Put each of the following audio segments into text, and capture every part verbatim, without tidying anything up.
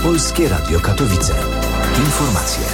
Polskie Radio Katowice. Informacje.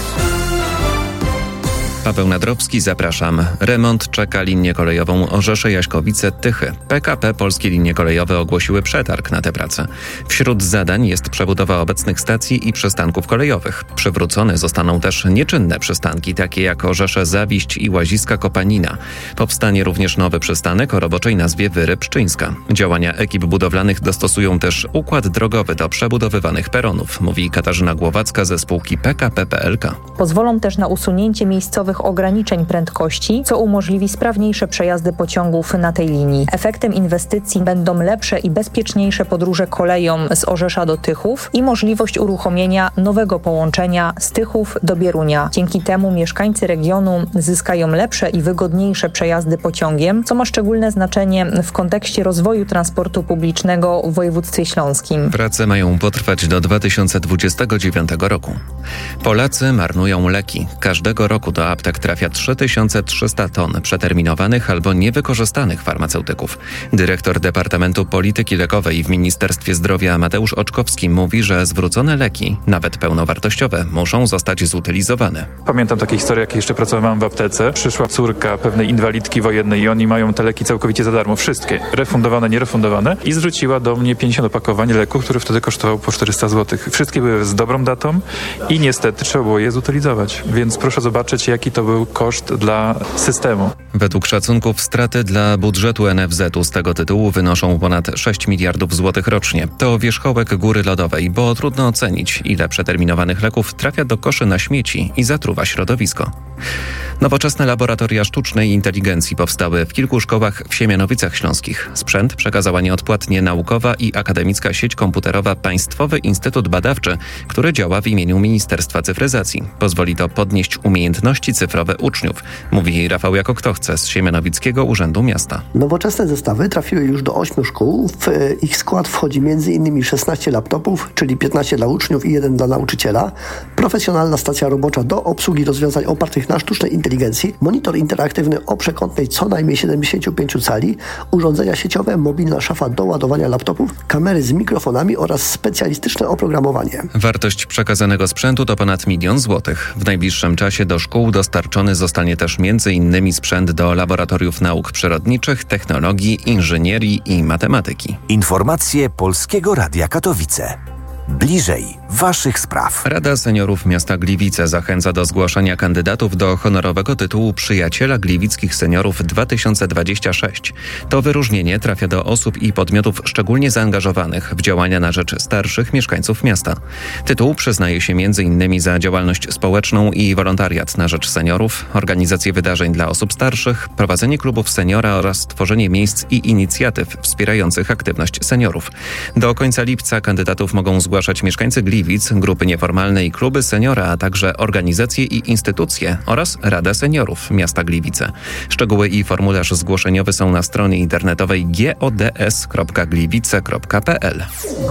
Paweł Nadrowski, zapraszam. Remont czeka linię kolejową Orzesze-Jaśkowice-Tychy. P K P Polskie Linie Kolejowe ogłosiły przetarg na tę pracę. Wśród zadań jest przebudowa obecnych stacji i przystanków kolejowych. Przywrócone zostaną też nieczynne przystanki, takie jak Orzesze-Zawiść i Łaziska-Kopanina. Powstanie również nowy przystanek o roboczej nazwie Wyry-Pszczyńska. Działania ekip budowlanych dostosują też układ drogowy do przebudowywanych peronów, mówi Katarzyna Głowacka ze spółki P K P P L K. Pozwolą też na usunięcie miejscowych ograniczeń prędkości, co umożliwi sprawniejsze przejazdy pociągów na tej linii. Efektem inwestycji będą lepsze i bezpieczniejsze podróże koleją z Orzesza do Tychów i możliwość uruchomienia nowego połączenia z Tychów do Bierunia. Dzięki temu mieszkańcy regionu zyskają lepsze i wygodniejsze przejazdy pociągiem, co ma szczególne znaczenie w kontekście rozwoju transportu publicznego w województwie śląskim. Prace mają potrwać do dwa tysiące dwudziestego dziewiątego roku. Polacy marnują leki. Każdego roku do aptek trafia trzy tysiące trzysta ton przeterminowanych albo niewykorzystanych farmaceutyków. Dyrektor Departamentu Polityki Lekowej w Ministerstwie Zdrowia Mateusz Oczkowski mówi, że zwrócone leki, nawet pełnowartościowe, muszą zostać zutylizowane. Pamiętam takie historie, jak jeszcze pracowałem w aptece. Przyszła córka pewnej inwalidki wojennej i oni mają te leki całkowicie za darmo, wszystkie, refundowane, nierefundowane, i zwróciła do mnie pięćdziesiąt opakowań leku, który wtedy kosztował po czterysta złotych. Wszystkie były z dobrą datą i niestety trzeba było je zutylizować, więc proszę zobaczyć, jaki to był koszt dla systemu. Według szacunków straty dla budżetu N F Z u z tego tytułu wynoszą ponad sześć miliardów złotych rocznie. To wierzchołek góry lodowej, bo trudno ocenić, ile przeterminowanych leków trafia do koszy na śmieci i zatruwa środowisko. Nowoczesne laboratoria sztucznej inteligencji powstały w kilku szkołach w Siemianowicach Śląskich. Sprzęt przekazała nieodpłatnie naukowa i akademicka sieć komputerowa Państwowy Instytut Badawczy, który działa w imieniu Ministerstwa Cyfryzacji. Pozwoli to podnieść umiejętności cyfrowe uczniów, mówi Rafał Jako-Ktochce z Siemianowickiego Urzędu Miasta. Nowoczesne zestawy trafiły już do ośmiu szkół. W ich skład wchodzi między innymi szesnaście laptopów, czyli piętnaście dla uczniów i jeden dla nauczyciela, profesjonalna stacja robocza do obsługi rozwiązań opartych na sztucznej inteligencji, monitor interaktywny o przekątnej co najmniej siedemdziesięciu pięciu cali, urządzenia sieciowe, mobilna szafa do ładowania laptopów, kamery z mikrofonami oraz specjalistyczne oprogramowanie. Wartość przekazanego sprzętu to ponad milion złotych. W najbliższym czasie do szkół dostarczony zostanie też między innymi sprzęt do laboratoriów nauk przyrodniczych, technologii, inżynierii i matematyki. Informacje Polskiego Radia Katowice. Bliżej waszych spraw. Rada Seniorów Miasta Gliwice zachęca do zgłaszania kandydatów do honorowego tytułu Przyjaciela Gliwickich Seniorów dwa tysiące dwudziesty szósty. To wyróżnienie trafia do osób i podmiotów szczególnie zaangażowanych w działania na rzecz starszych mieszkańców miasta. Tytuł przyznaje się między innymi za działalność społeczną i wolontariat na rzecz seniorów, organizację wydarzeń dla osób starszych, prowadzenie klubów seniora oraz tworzenie miejsc i inicjatyw wspierających aktywność seniorów. Do końca lipca kandydatów mogą zgłaszać mieszkańcy Gliwic, grupy nieformalne i kluby seniora, a także organizacje i instytucje oraz Rada Seniorów Miasta Gliwice. Szczegóły i formularz zgłoszeniowy są na stronie internetowej gods kropka gliwice kropka p l.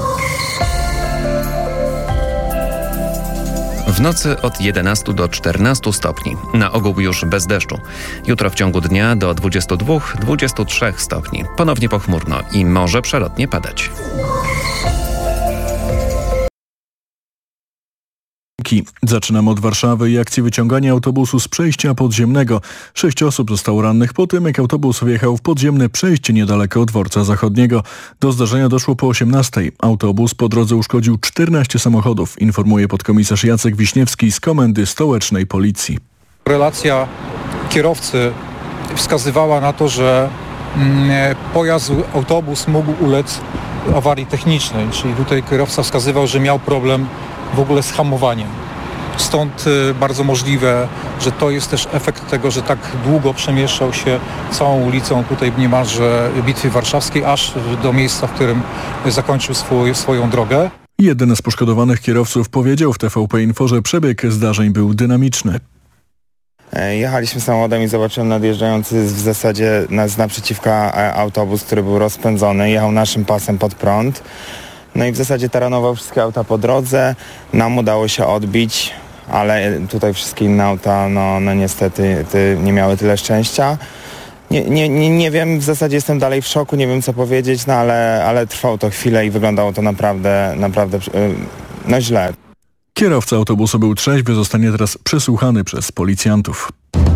W nocy od jedenastu do czternastu stopni. Na ogół już bez deszczu. Jutro w ciągu dnia do dwudziestu dwóch do dwudziestu trzech stopni. Ponownie pochmurno i może przelotnie padać. Zaczynamy od Warszawy i akcji wyciągania autobusu z przejścia podziemnego. Sześć osób zostało rannych po tym, jak autobus wjechał w podziemne przejście niedaleko od dworca zachodniego. Do zdarzenia doszło po osiemnastej. Autobus po drodze uszkodził czternaście samochodów, informuje podkomisarz Jacek Wiśniewski z Komendy Stołecznej Policji. Relacja kierowcy wskazywała na to, że pojazd, autobus mógł ulec awarii technicznej, czyli tutaj kierowca wskazywał, że miał problem w ogóle z hamowaniem. Stąd bardzo możliwe, że to jest też efekt tego, że tak długo przemieszczał się całą ulicą tutaj niemalże Bitwy Warszawskiej, aż do miejsca, w którym zakończył swój, swoją drogę. Jeden z poszkodowanych kierowców powiedział w T V P Info, że przebieg zdarzeń był dynamiczny. Jechaliśmy samochodem i zobaczyłem nadjeżdżający w zasadzie z naprzeciwka autobus, który był rozpędzony, jechał naszym pasem pod prąd. No i w zasadzie taranował wszystkie auta po drodze, nam udało się odbić, ale tutaj wszystkie inne auta no, no niestety ty, nie miały tyle szczęścia. Nie, nie, nie, nie wiem, w zasadzie jestem dalej w szoku, nie wiem co powiedzieć, no ale, ale trwało to chwilę i wyglądało to naprawdę, naprawdę no źle. Kierowca autobusu był trzeźwy, zostanie teraz przesłuchany przez policjantów.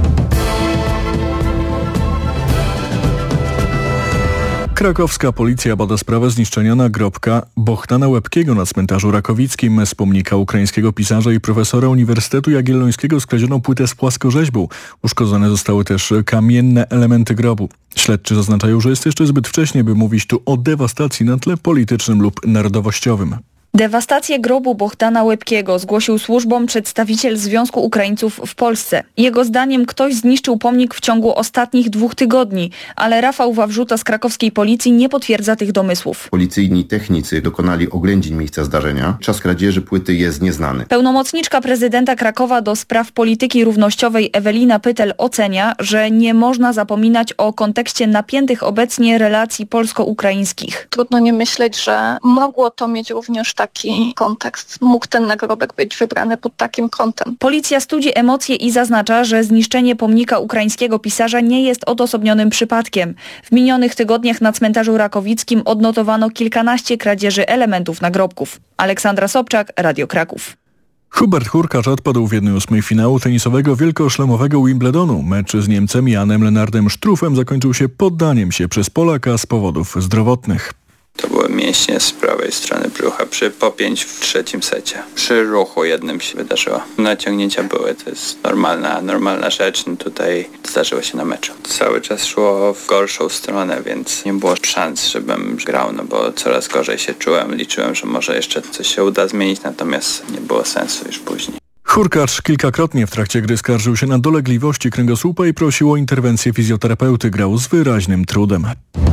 Krakowska policja bada sprawę zniszczenia nagrobka Bohdana Łebkiego na cmentarzu rakowickim. Z pomnika ukraińskiego pisarza i profesora Uniwersytetu Jagiellońskiego skradziono płytę z płaskorzeźbą. Uszkodzone zostały też kamienne elementy grobu. Śledczy zaznaczają, że jest jeszcze zbyt wcześnie, by mówić tu o dewastacji na tle politycznym lub narodowościowym. Dewastację grobu Bohdana Łebkiego zgłosił służbom przedstawiciel Związku Ukraińców w Polsce. Jego zdaniem ktoś zniszczył pomnik w ciągu ostatnich dwóch tygodni, ale Rafał Wawrzuta z krakowskiej policji nie potwierdza tych domysłów. Policyjni technicy dokonali oględzin miejsca zdarzenia. Czas kradzieży płyty jest nieznany. Pełnomocniczka prezydenta Krakowa do spraw polityki równościowej Ewelina Pytel ocenia, że nie można zapominać o kontekście napiętych obecnie relacji polsko-ukraińskich. Trudno nie myśleć, że mogło to mieć również taki kontekst. Mógł ten nagrobek być wybrany pod takim kątem. Policja studzi emocje i zaznacza, że zniszczenie pomnika ukraińskiego pisarza nie jest odosobnionym przypadkiem. W minionych tygodniach na cmentarzu rakowickim odnotowano kilkanaście kradzieży elementów nagrobków. Aleksandra Sobczak, Radio Kraków. Hubert Hurkacz odpadł w jednej ósmej finału tenisowego wielkoszlemowego Wimbledonu. Mecz z Niemcem Janem Lennardem Struffem zakończył się poddaniem się przez Polaka z powodów zdrowotnych. To były mięśnie z prawej strony brzucha przy popięć w trzecim secie. Przy ruchu jednym się wydarzyło. Naciągnięcia były, to jest normalna, normalna rzecz. No tutaj zdarzyło się na meczu. Cały czas szło w gorszą stronę, więc nie było szans, żebym grał, no bo coraz gorzej się czułem. Liczyłem, że może jeszcze coś się uda zmienić, natomiast nie było sensu już później. Hurkacz kilkakrotnie w trakcie gry skarżył się na dolegliwości kręgosłupa i prosił o interwencję fizjoterapeuty. Grał z wyraźnym trudem.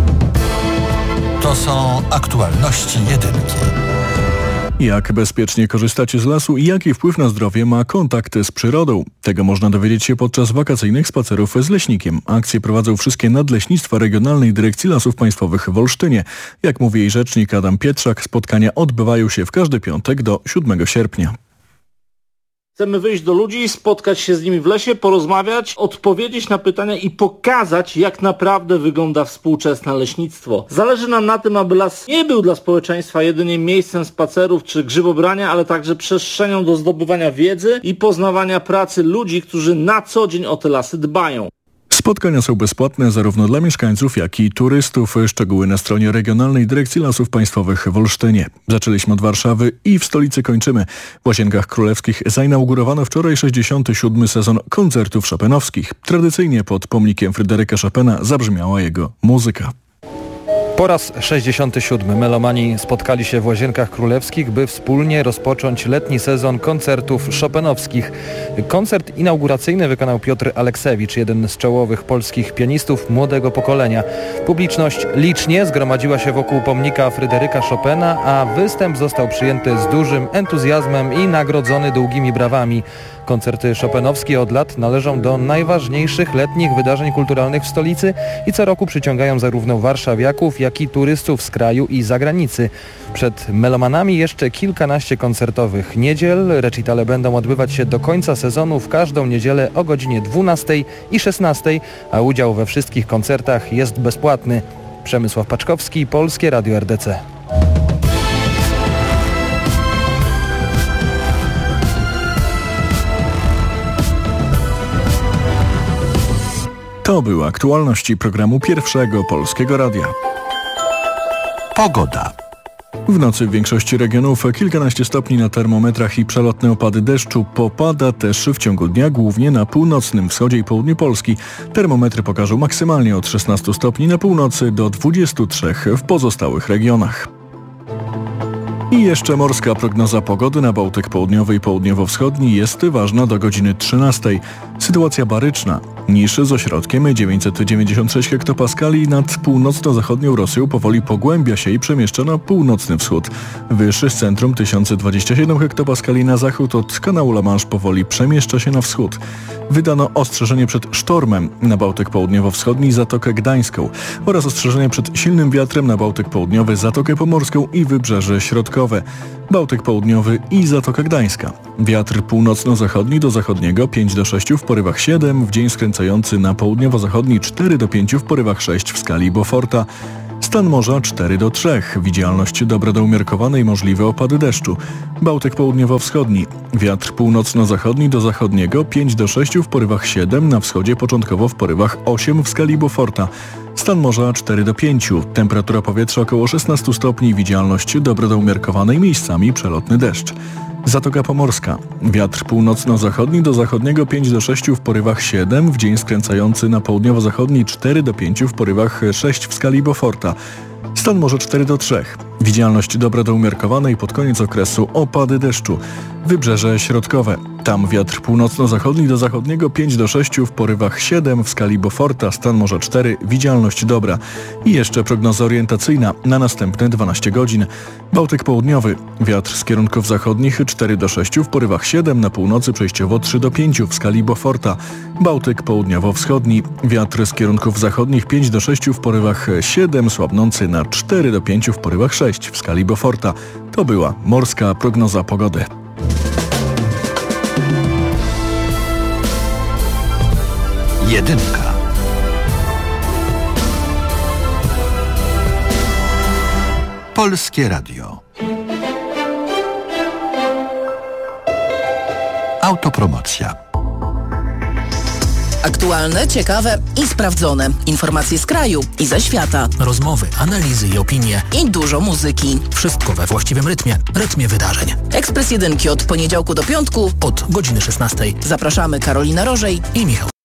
To są aktualności jedynki. Jak bezpiecznie korzystacie z lasu i jaki wpływ na zdrowie ma kontakt z przyrodą? Tego można dowiedzieć się podczas wakacyjnych spacerów z leśnikiem. Akcje prowadzą wszystkie nadleśnictwa Regionalnej Dyrekcji Lasów Państwowych w Olsztynie. Jak mówi jej rzecznik Adam Pietrzak, spotkania odbywają się w każdy piątek do siódmego sierpnia. Chcemy wyjść do ludzi, spotkać się z nimi w lesie, porozmawiać, odpowiedzieć na pytania i pokazać, jak naprawdę wygląda współczesne leśnictwo. Zależy nam na tym, aby las nie był dla społeczeństwa jedynie miejscem spacerów czy grzybobrania, ale także przestrzenią do zdobywania wiedzy i poznawania pracy ludzi, którzy na co dzień o te lasy dbają. Spotkania są bezpłatne zarówno dla mieszkańców, jak i turystów. Szczegóły na stronie Regionalnej Dyrekcji Lasów Państwowych w Olsztynie. Zaczęliśmy od Warszawy i w stolicy kończymy. W Łazienkach Królewskich zainaugurowano wczoraj sześćdziesiąty siódmy sezon koncertów chopinowskich. Tradycyjnie pod pomnikiem Fryderyka Chopina zabrzmiała jego muzyka. Po raz sześćdziesiąty siódmy melomani spotkali się w Łazienkach Królewskich, by wspólnie rozpocząć letni sezon koncertów chopinowskich. Koncert inauguracyjny wykonał Piotr Aleksewicz, jeden z czołowych polskich pianistów młodego pokolenia. Publiczność licznie zgromadziła się wokół pomnika Fryderyka Chopina, a występ został przyjęty z dużym entuzjazmem i nagrodzony długimi brawami. Koncerty chopinowskie od lat należą do najważniejszych letnich wydarzeń kulturalnych w stolicy i co roku przyciągają zarówno warszawiaków, jak i turystów z kraju i zagranicy. Przed melomanami jeszcze kilkanaście koncertowych niedziel. Recitale będą odbywać się do końca sezonu w każdą niedzielę o godzinie dwunastej i szesnastej, a udział we wszystkich koncertach jest bezpłatny. Przemysław Paczkowski, Polskie Radio R D C. To były aktualności programu Pierwszego Polskiego Radia. Pogoda. W nocy w większości regionów kilkanaście stopni na termometrach i przelotne opady deszczu. Popada też w ciągu dnia, głównie na północnym wschodzie i południu Polski. Termometry pokażą maksymalnie od szesnastu stopni na północy do dwudziestu trzech w pozostałych regionach. I jeszcze morska prognoza pogody na Bałtyk Południowy i Południowo-Wschodni jest ważna do godziny trzynastej. Sytuacja baryczna. Niż z ośrodkiem dziewięćset dziewięćdziesiąt sześć hektopaskali nad północno-zachodnią Rosją powoli pogłębia się i przemieszcza na północny wschód. Wyższy z centrum tysiąc dwadzieścia siedem hektopaskali na zachód od kanału La Manche powoli przemieszcza się na wschód. Wydano ostrzeżenie przed sztormem na Bałtyk Południowo-Wschodni i Zatokę Gdańską oraz ostrzeżenie przed silnym wiatrem na Bałtyk Południowy, Zatokę Pomorską i Wybrzeże Środkowe. Bałtyk Południowy i Zatoka Gdańska. Wiatr północno-zachodni do zachodniego pięć do sześciu w porywach siedem, w dzień skręcający na południowo-zachodni cztery do pięciu w porywach sześć w skali Beauforta. Stan morza cztery do trzech. Widzialność dobra do umiarkowanej, możliwe opady deszczu. Bałtyk południowo-wschodni. Wiatr północno-zachodni do zachodniego pięć do sześciu, w porywach siedem, na wschodzie początkowo w porywach osiem w skali Beauforta. Stan morza cztery do pięciu. Temperatura powietrza około szesnaście stopni. Widzialność dobra do umiarkowanej, miejscami przelotny deszcz. Zatoka Pomorska. Wiatr północno-zachodni do zachodniego pięć do sześciu, w porywach siedem, w dzień skręcający na południowo-zachodni cztery do pięciu, w porywach sześć w skali Beauforta. Stan morza cztery do trzech. Widzialność dobra do umiarkowanej, pod koniec okresu opady deszczu. Wybrzeże środkowe. Tam wiatr północno-zachodni do zachodniego pięć do sześciu, w porywach siedem, w skali Beauforta. Stan morza cztery, widzialność dobra. I jeszcze prognoza orientacyjna na następne dwanaście godzin. Bałtyk południowy. Wiatr z kierunków zachodnich cztery do sześciu, w porywach siedem, na północy przejściowo trzy do pięciu, w skali Beauforta. Bałtyk południowo-wschodni. Wiatr z kierunków zachodnich pięć do sześciu, w porywach siedem, słabnący na cztery do pięciu, w porywach sześć, w skali Beauforta. To była morska prognoza pogody. Jedynka. Polskie Radio. Autopromocja. Aktualne, ciekawe i sprawdzone. Informacje z kraju i ze świata. Rozmowy, analizy i opinie. I dużo muzyki. Wszystko we właściwym rytmie. Rytmie wydarzeń. Ekspres Jedynki od poniedziałku do piątku od godziny szesnastej. Zapraszamy Karolina Rożej i Michał